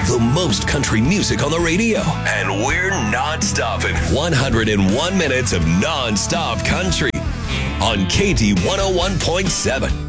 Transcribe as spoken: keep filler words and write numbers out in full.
The most country music on the radio. And we're not stopping. one hundred one minutes of non-stop country on K T one oh one point seven.